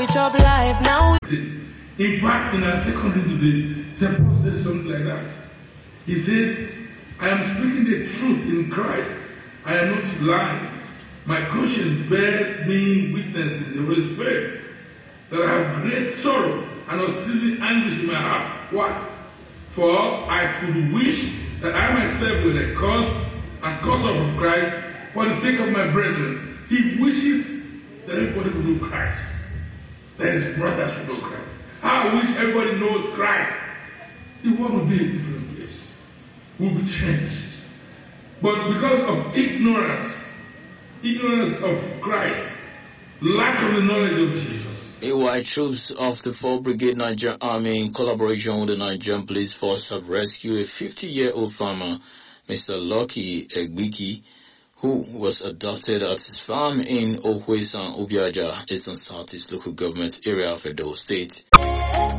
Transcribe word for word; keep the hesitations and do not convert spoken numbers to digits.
we chop life now. In fact, in our second today, Saint Paul says something like that. He says, I am speaking the truth in Christ. I am not lying. My conscience bears me witness in the Holy Spirit that I have great sorrow and unceasing anguish in my heart. What? For I could wish that I myself were a cause and cut off of Christ for the sake of my brethren. He wishes that everybody would know Christ, that his brothers would know Christ. I wish everybody knows Christ. The world will be a different place. Will be changed. But because of ignorance, ignorance of Christ, lack of the knowledge of Jesus. A white troops of the fourth Brigade Nigerian Army in collaboration with the Nigerian Police Force have rescued a fifty-year-old farmer, Mister Lucky Egbiki, who was adopted at his farm in Okwesan, Obiaja, Eastern Southeast Local Government Area of Edo State.